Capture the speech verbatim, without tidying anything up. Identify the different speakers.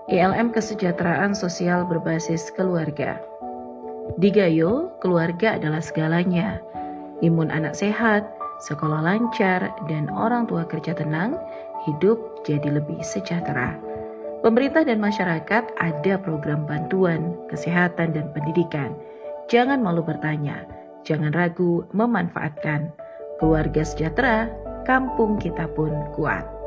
Speaker 1: I L M Kesejahteraan Sosial Berbasis Keluarga. Di Gayo, keluarga adalah segalanya. Imun anak sehat, sekolah lancar, dan orang tua kerja tenang, hidup jadi lebih sejahtera. Pemerintah dan masyarakat ada program bantuan, kesehatan, dan pendidikan. Jangan malu bertanya, jangan ragu memanfaatkan. Keluarga sejahtera, kampung kita pun kuat.